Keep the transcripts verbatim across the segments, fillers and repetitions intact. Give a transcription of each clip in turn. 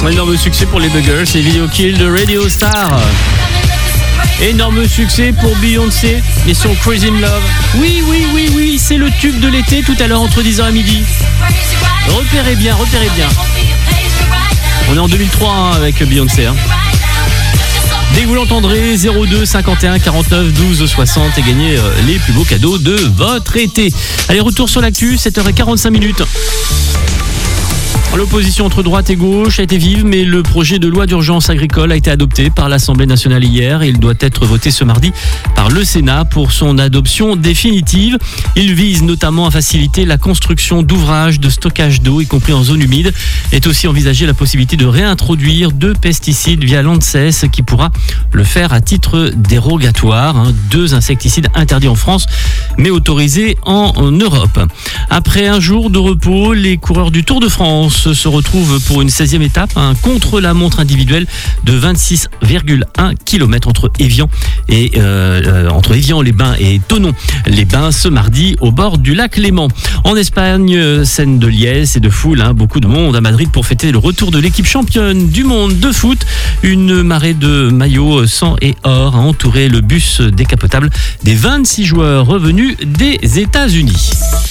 Un énorme succès pour les Buggles et Video Kill de Radio Star. Énorme succès pour Beyoncé et son Crazy in Love. Oui, oui, oui, oui, c'est le tube de l'été tout à l'heure entre dix heures et midi. Repérez bien, repérez bien. On est en deux mille trois hein, avec Beyoncé. Hein. Dès que vous l'entendrez, zéro deux cinquante et un quarante-neuf douze soixante et gagnez euh, les plus beaux cadeaux de votre été. Allez, retour sur l'actu, sept heures quarante-cinq minutes. L'opposition entre droite et gauche a été vive, mais le projet de loi d'urgence agricole a été adopté par l'Assemblée nationale hier et il doit être voté ce mardi par le Sénat pour son adoption définitive. Il vise notamment à faciliter la construction d'ouvrages de stockage d'eau, y compris en zone humide. Est aussi envisagée la possibilité de réintroduire deux pesticides via l'ANSES qui pourra le faire à titre dérogatoire. Hein. Deux insecticides interdits en France, mais autorisés en, en Europe. Après un jour de repos, les coureurs du Tour de France se retrouve pour une seizième étape, un contre-la-montre individuelle de vingt-six virgule un kilomètres entre Évian et euh, entre Évian-les-Bains et Thonon-les-Bains ce mardi au bord du lac Léman. En Espagne, scène de liesse et de foule, hein, beaucoup de monde à Madrid pour fêter le retour de l'équipe championne du monde de foot. Une marée de maillots sang et or a entouré le bus décapotable des vingt-six joueurs revenus des États-Unis.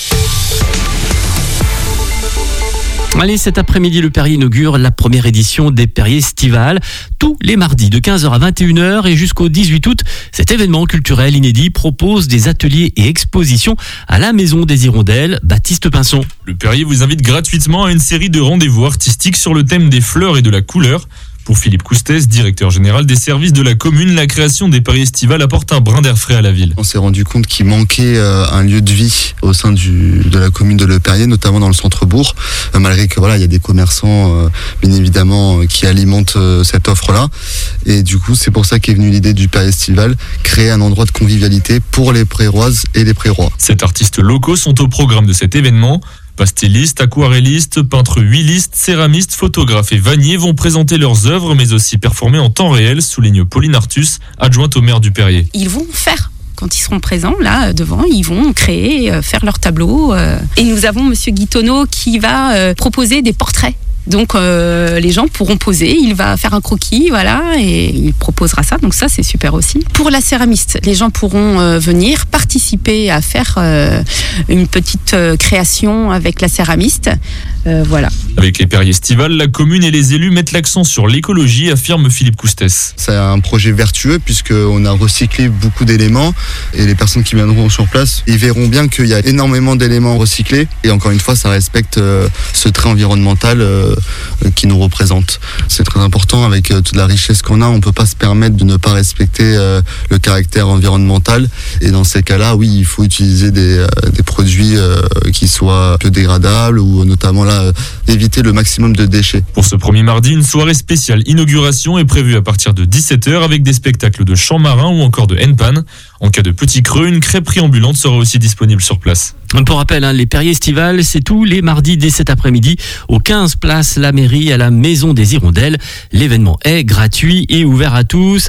Allez, cet après-midi, le Perrier inaugure la première édition des Perriers Estivales. Tous les mardis de quinze heures à vingt et une heures et jusqu'au dix-huit août, cet événement culturel inédit propose des ateliers et expositions à la Maison des Hirondelles. Baptiste Pinson. Le Perrier vous invite gratuitement à une série de rendez-vous artistiques sur le thème des fleurs et de la couleur. Pour Philippe Coustès, directeur général des services de la commune, la création des Perriers Estivales apporte un brin d'air frais à la ville. On s'est rendu compte qu'il manquait euh, un lieu de vie au sein du, de la commune de Le Perrier, notamment dans le centre-bourg, euh, malgré que voilà, il y a des commerçants, euh, bien évidemment, euh, qui alimentent euh, cette offre-là. Et du coup, c'est pour ça qu'est venue l'idée du Perrier Estival, créer un endroit de convivialité pour les Préroises et les Prérois. Sept artistes locaux sont au programme de cet événement. Pastellistes, aquarellistes, peintres huilistes, céramistes, photographes et vanniers vont présenter leurs œuvres, mais aussi performer en temps réel, souligne Pauline Artus, adjointe au maire du Perrier. Ils vont faire. Quand ils seront présents, là, devant, ils vont créer, euh, faire leur tableau. Euh. Et nous avons Monsieur Guitonneau qui va euh, proposer des portraits. Donc euh, les gens pourront poser, il va faire un croquis, voilà, et il proposera ça, donc ça c'est super aussi. Pour la céramiste, les gens pourront euh, venir participer à faire euh, une petite euh, création avec la céramiste, euh, voilà. Avec les Perriers Estivales, la commune et les élus mettent l'accent sur l'écologie, affirme Philippe Coustès. C'est un projet vertueux puisqu'on a recyclé beaucoup d'éléments et les personnes qui viendront sur place, ils verront bien qu'il y a énormément d'éléments recyclés et encore une fois ça respecte euh, ce trait environnemental euh, qui nous représente. C'est très important avec euh, toute la richesse qu'on a, on ne peut pas se permettre de ne pas respecter euh, le caractère environnemental et dans ces cas-là, oui, il faut utiliser des, euh, des produits euh, qui soient biodégradables ou notamment là, euh, éviter le maximum de déchets. Pour ce premier mardi, une soirée spéciale inauguration est prévue à partir de dix-sept heures avec des spectacles de chant marin ou encore de henpan. En cas de petit creux, une crêperie ambulante sera aussi disponible sur place. Pour rappel, hein, les Perriers Estivales, c'est tous les mardis dès cet après-midi au quinze place La Mairie à la Maison des Hirondelles. L'événement est gratuit et ouvert à tous.